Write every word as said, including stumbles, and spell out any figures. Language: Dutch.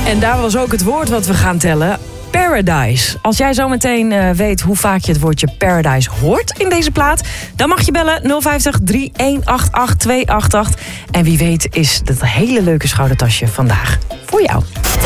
En daar was ook het woord wat we gaan tellen. Paradise. Als jij zometeen uh, weet hoe vaak je het woordje Paradise hoort in deze plaat, dan mag je bellen nul vijftig, drie een acht acht, twee acht acht. En wie weet is dat hele leuke schoudertasje vandaag voor jou.